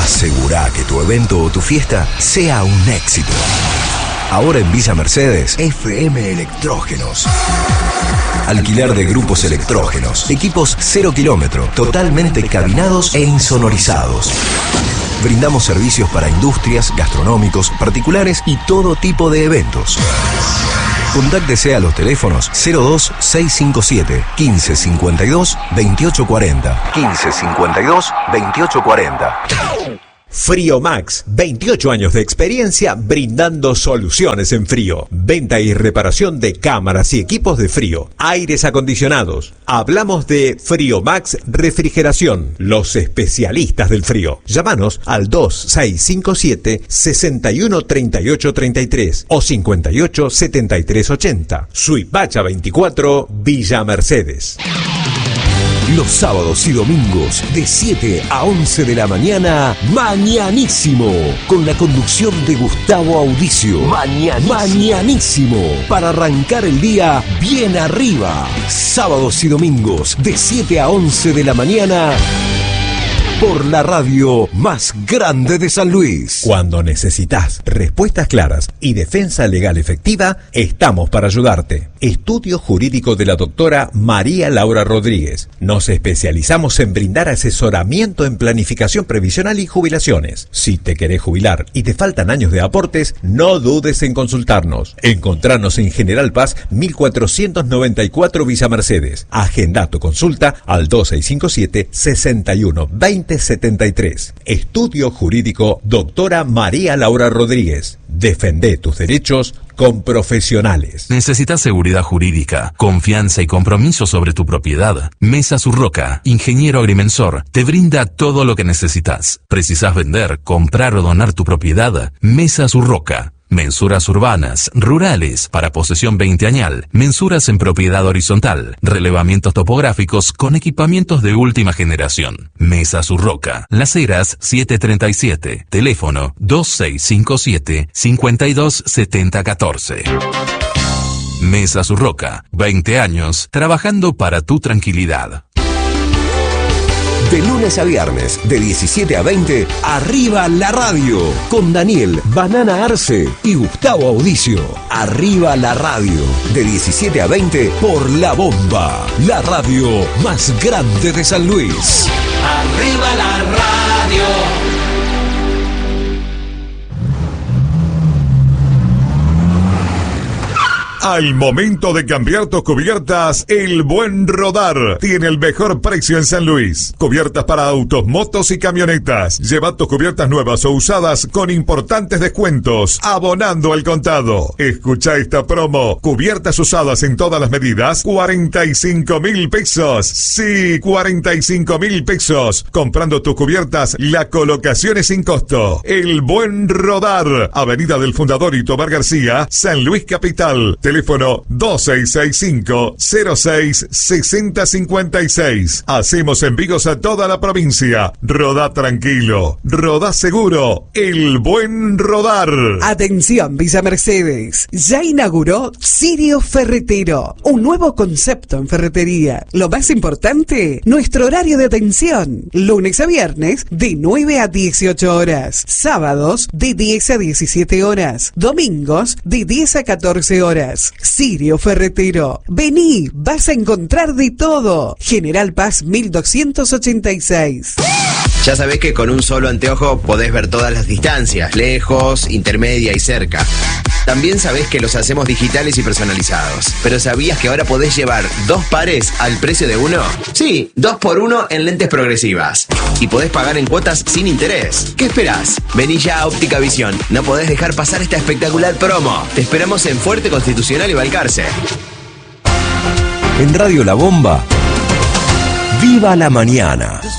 Asegurá que tu evento o tu fiesta sea un éxito. Ahora en Villa Mercedes, FM Electrógenos. Alquiler de grupos electrógenos. Equipos 0 kilómetro, totalmente cabinados e insonorizados. Brindamos servicios para industrias, gastronómicos, particulares y todo tipo de eventos. Contáctese a los teléfonos 02657 1552 2840. 1552 2840. Friomax, 28 años de experiencia brindando soluciones en frío. Venta y reparación de cámaras y equipos de frío, aires acondicionados. Hablamos de Friomax Refrigeración, los especialistas del frío. Llámanos al 2657 613833 o 587380. Suipacha 24, Villa Mercedes. Los sábados y domingos de 7 a 11 de la mañana, Mañanísimo, con la conducción de Gustavo Audicio. Mañanísimo, para arrancar el día bien arriba. Sábados y domingos de 7 a 11 de la mañana, por la radio más grande de San Luis. Cuando necesitas respuestas claras y defensa legal efectiva, estamos para ayudarte. Estudio jurídico de la doctora María Laura Rodríguez. Nos especializamos en brindar asesoramiento en planificación previsional y jubilaciones. Si te querés jubilar y te faltan años de aportes, no dudes en consultarnos. Encontrarnos en General Paz 1494 Villa Mercedes. Agenda tu consulta al 2657 61 20 73. Estudio Jurídico Doctora María Laura Rodríguez. Defende tus derechos con profesionales. ¿Necesitas seguridad jurídica, confianza y compromiso sobre tu propiedad? Mesa Surroca, ingeniero agrimensor, te brinda todo lo que necesitas. ¿Precisas vender, comprar o donar tu propiedad? Mesa Surroca. Mensuras urbanas, rurales, para posesión 20añal, mensuras en propiedad horizontal, relevamientos topográficos con equipamientos de última generación. Mesa Surroca, Las Heras 737, teléfono 2657 527014. Mesa Surroca, 20 años trabajando para tu tranquilidad. De lunes a viernes, de 17 a 20, Arriba la Radio, con Daniel Banana Arce y Gustavo Audicio. Arriba la Radio, de 17 a 20, por La Bomba, la radio más grande de San Luis. Arriba la radio. Al momento de cambiar tus cubiertas, El Buen Rodar tiene el mejor precio en San Luis. Cubiertas para autos, motos y camionetas. Lleva tus cubiertas nuevas o usadas con importantes descuentos, abonando al contado. Escucha esta promo. Cubiertas usadas en todas las medidas, 45.000 pesos. Sí, 45.000 pesos. Comprando tus cubiertas, la colocación es sin costo. El Buen Rodar, Avenida del Fundador y Tomás García, San Luis Capital. Teléfono 2665-06-6056. Hacemos envíos a toda la provincia. Rodá tranquilo, rodá seguro. El Buen Rodar. Atención, Villa Mercedes. Ya inauguró Sirio Ferretero, un nuevo concepto en ferretería. Lo más importante, nuestro horario de atención. Lunes a viernes de 9 a 18 horas. Sábados de 10 a 17 horas. Domingos de 10 a 14 horas. Sirio Ferretero. Vení, vas a encontrar de todo. General Paz 1286. Ya sabés que con un solo anteojo podés ver todas las distancias, lejos, intermedia y cerca. También sabés que los hacemos digitales y personalizados. ¿Pero sabías que ahora podés llevar 2 pares al precio de uno? Sí, 2x1 en lentes progresivas. Y podés pagar en cuotas sin interés. ¿Qué esperás? Vení ya a Óptica Visión. No podés dejar pasar esta espectacular promo. Te esperamos en Fuerte, Constitucional y Balcarce. En Radio La Bomba, ¡viva la mañana!